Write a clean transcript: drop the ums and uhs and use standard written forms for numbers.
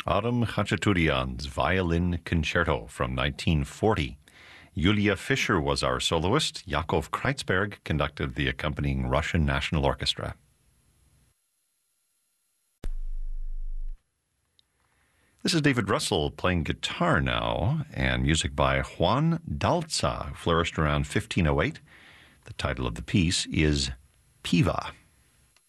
Adam Khachaturian's Violin Concerto from 1940. Yulia Fischer was our soloist. Yakov Kreitzberg conducted the accompanying Russian National Orchestra. This is David Russell playing guitar now, and music by Juan Dalza, who flourished around 1508. The title of the piece is Piva.